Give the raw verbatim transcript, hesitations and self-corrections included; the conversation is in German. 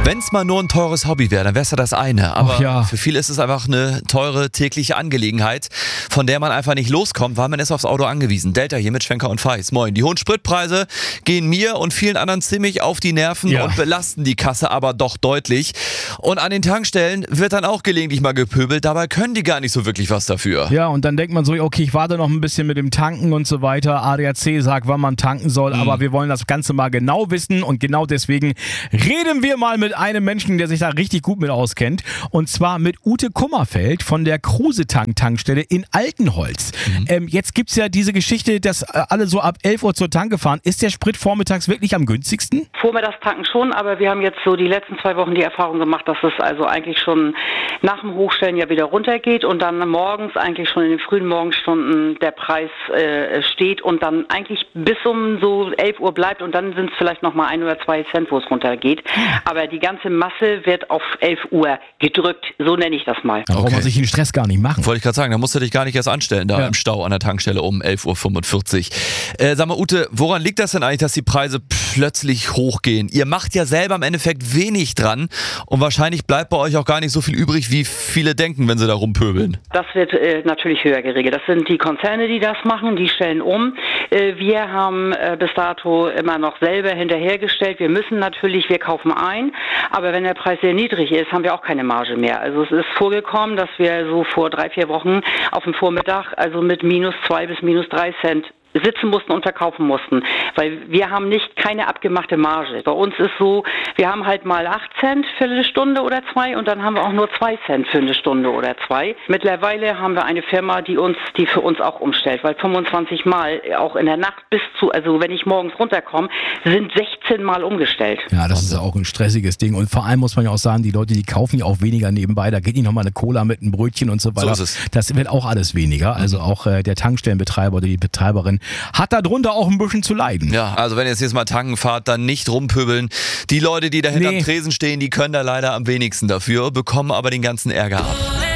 Wenn es mal nur ein teures Hobby wäre, dann wäre es ja das eine. Aber Ach ja. für viele ist es einfach eine teure tägliche Angelegenheit, von der man einfach nicht loskommt, weil man ist aufs Auto angewiesen. Delta hier mit Schwenker und Feis. Moin. Die hohen Spritpreise gehen mir und vielen anderen ziemlich auf die Nerven Ja. und belasten die Kasse aber doch deutlich. Und an den Tankstellen wird dann auch gelegentlich mal gepöbelt. Dabei können die gar nicht so wirklich was dafür. Ja, und dann denkt man so, okay, ich warte noch ein bisschen mit dem Tanken und so weiter. A D A C sagt, wann man tanken soll, Mhm. aber wir wollen das Ganze mal genau wissen und genau deswegen reden wir mal mit einem Menschen, der sich da richtig gut mit auskennt, und zwar mit Ute Kummerfeld von der Kruse-Tank-Tankstelle in Altenholz. Mhm. Ähm, jetzt gibt es ja diese Geschichte, dass äh, alle so ab elf Uhr zur Tanke fahren. Ist der Sprit vormittags wirklich am günstigsten? Vormittags tanken schon, aber wir haben jetzt so die letzten zwei Wochen die Erfahrung gemacht, dass es also eigentlich schon nach dem Hochstellen ja wieder runtergeht und dann morgens eigentlich schon in den frühen Morgenstunden der Preis äh, steht und dann eigentlich bis um so elf Uhr bleibt und dann sind es vielleicht nochmal ein oder zwei Cent, wo es runtergeht. Aber die ganze Masse wird auf elf Uhr gedrückt, so nenne ich das mal. Da braucht Okay. man sich den Stress gar nicht machen. Wollte ich gerade sagen, da musst du dich gar nicht erst anstellen, da Ja. im Stau an der Tankstelle um elf Uhr fünfundvierzig. Äh, sag mal, Ute, woran liegt das denn eigentlich, dass die Preise plötzlich hochgehen? Ihr macht ja selber im Endeffekt wenig dran und wahrscheinlich bleibt bei euch auch gar nicht so viel übrig, wie viele denken, wenn sie da rumpöbeln. Das wird äh, natürlich höher geregelt. Das sind die Konzerne, die das machen, die stellen um. Äh, wir haben äh, bis dato immer noch selber hinterhergestellt. Wir müssen natürlich, wir kaufen ein, aber wenn der Preis sehr niedrig ist, haben wir auch keine Marge mehr. Also es ist vorgekommen, dass wir so vor drei, vier Wochen auf dem Vormittag also mit minus zwei bis minus drei Cent sitzen mussten und verkaufen mussten, weil wir haben nicht keine abgemachte Marge. Bei uns ist so, wir haben halt mal acht Cent für eine Stunde oder zwei und dann haben wir auch nur zwei Cent für eine Stunde oder zwei. Mittlerweile haben wir eine Firma, die uns, die für uns auch umstellt, weil fünfundzwanzig Mal auch in der Nacht bis zu, also wenn ich morgens runterkomme, sind sechzehn Mal umgestellt. Ja, das ist auch ein stressiges Ding. Und vor allem muss man ja auch sagen, die Leute, die kaufen ja auch weniger nebenbei. Da geht nicht nochmal eine Cola mit einem Brötchen und so weiter. So ist es. Das wird auch alles weniger. Also auch äh, der Tankstellenbetreiber oder die Betreiberin hat darunter auch ein bisschen zu leiden. Ja, also wenn ihr jetzt mal tanken fahrt, dann nicht rumpöbeln. Die Leute, die da hinterm Nee. Tresen stehen, die können da leider am wenigsten dafür, bekommen aber den ganzen Ärger ab.